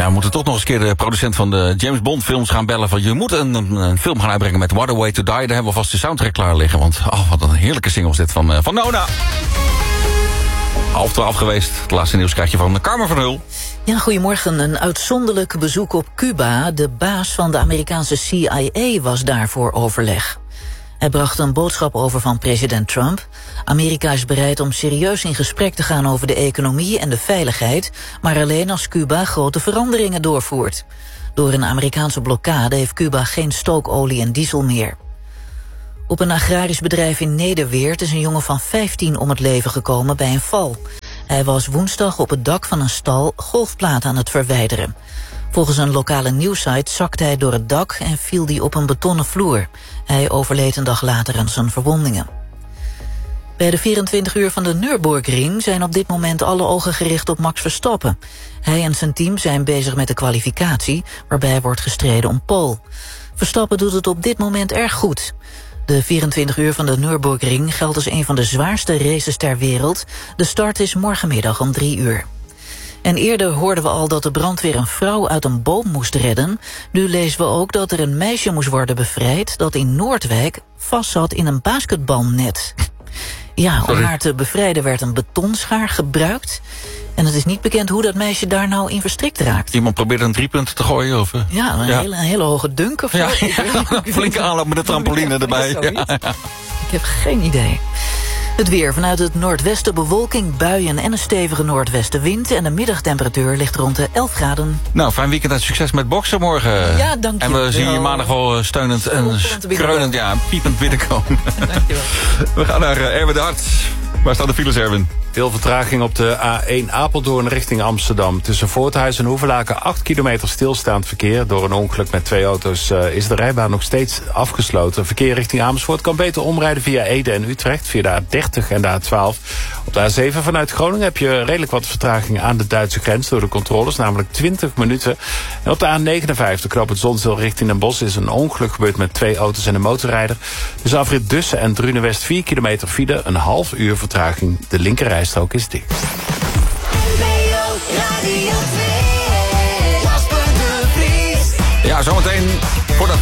Ja, we moeten toch nog eens een keer de producent van de James Bond films gaan bellen. Van je moet een film gaan uitbrengen met What a Way to Die. Daar hebben we vast de soundtrack klaar liggen. Want wat een heerlijke single is dit van Nona. 11:30 geweest. Het laatste nieuws krijg je van Carmen van Hul. Ja, goedemorgen. Een uitzonderlijk bezoek op Cuba. De baas van de Amerikaanse CIA was daar voor overleg. Hij bracht een boodschap over van president Trump. Amerika is bereid om serieus in gesprek te gaan over de economie en de veiligheid, maar alleen als Cuba grote veranderingen doorvoert. Door een Amerikaanse blokkade heeft Cuba geen stookolie en diesel meer. Op een agrarisch bedrijf in Nederweert is een jongen van 15 om het leven gekomen bij een val. Hij was woensdag op het dak van een stal golfplaten aan het verwijderen. Volgens een lokale nieuwssite zakte hij door het dak en viel hij op een betonnen vloer. Hij overleed een dag later aan zijn verwondingen. Bij de 24 uur van de Nürburgring zijn op dit moment alle ogen gericht op Max Verstappen. Hij en zijn team zijn bezig met de kwalificatie, waarbij wordt gestreden om pole. Verstappen doet het op dit moment erg goed. De 24 uur van de Nürburgring geldt als een van de zwaarste races ter wereld. De start is morgenmiddag om 3 uur. En eerder hoorden we al dat de brandweer een vrouw uit een boom moest redden. Nu lezen we ook dat er een meisje moest worden bevrijd dat in Noordwijk vastzat in een basketbalnet. Ja, om haar te bevrijden werd een betonschaar gebruikt. En het is niet bekend hoe dat meisje daar nou in verstrikt raakt. Iemand probeerde een 3-punt te gooien? Of? Ja, een hele hoge dunk of zo. Ja, flinke aanloop met de trampoline erbij. Ja. Ik heb geen idee. Het weer. Vanuit het noordwesten bewolking, buien en een stevige noordwestenwind. En de middagtemperatuur ligt rond de 11 graden. Nou, fijn weekend en succes met boksen morgen. Ja, dank je. En we zien je maandag wel steunend en kreunend, piepend binnenkomen. Dankjewel. We gaan naar Erwin de Hart. Waar staan de files, Erwin? Veel vertraging op de A1 Apeldoorn richting Amsterdam. Tussen Voorthuis en Hoevelaken 8 kilometer stilstaand verkeer. Door een ongeluk met 2 auto's is de rijbaan nog steeds afgesloten. Verkeer richting Amersfoort kan beter omrijden via Ede en Utrecht. Via de A30 en de A12. Op de A7 vanuit Groningen heb je redelijk wat vertraging aan de Duitse grens door de controles. Namelijk 20 minuten. En op de A59 knooppunt Zonzeel richting Den Bosch is een ongeluk gebeurd met 2 auto's en een motorrijder. Dus afrit Dussen en Drunenwest 4 kilometer file. Een half uur vertraging. De linkerrijstrook is dicht. Ja, zometeen voor dat